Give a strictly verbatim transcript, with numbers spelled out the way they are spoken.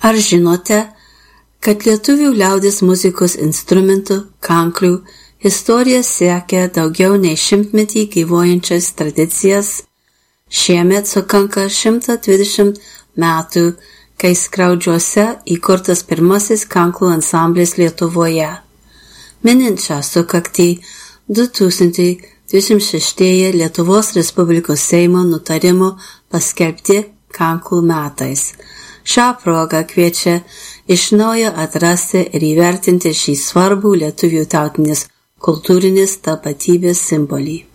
Ar žinote, kad lietuvių liaudies muzikos instrumentų, kanklių, istorija siekia daugiau nei šimtmetį gyvuojančias tradicijas? Šiemet sukanka šimtas dvidešimt metų, kai Skriaudžiuose įkurtas pirmasis kanklų ansamblis Lietuvoje. Minint šią sukaktį, du tūkstančiai dvidešimt šeštieji Lietuvos Respublikos Seimo nutarimo paskelbti kanklų metais. Šią progą kviečia iš naujo atrasti ir įvertinti šį svarbų lietuvių tautinės kultūrinės tapatybės simbolį.